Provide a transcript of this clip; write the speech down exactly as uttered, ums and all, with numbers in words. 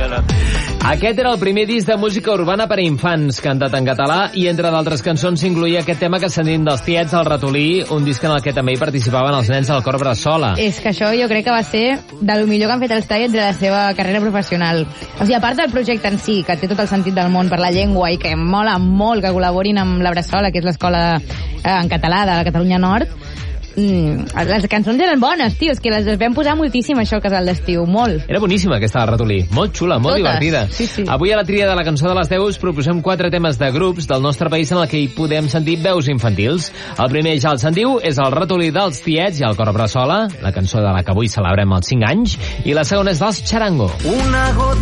Aquest era el primer disc de música urbana per a infants, cantat en català, i entre d'altres cançons s'incluïa aquest tema que sentim dels Tiets, el Ratolí, un disc en el que també hi participaven els nens del cor Bressola. És que això jo crec que va ser de lo millor que han fet els Tiets de la seva carrera professional. O sigui, a part del projecte en si, que té tot el sentit del món per la llengua i que mola molt que col·laborin amb la Bressola, que és l'escola eh, en català de la Catalunya Nord, Mm, les cançons eren bones, tio, és que les vam posar moltíssim això al casal d'estiu, molt. Era boníssima aquesta del Ratolí, molt xula, molt Totes. divertida. Sí, sí. Avui a la tria de la cançó de les deu us proposem quatre temes de grups del nostre país en el que hi podem sentir veus infantils. El primer, ja el sentiu, és el Ratolí dels Tiets i el cor Bressola, la cançó de la que avui celebrem els cinc anys, i la segona és dels Charango. Una gota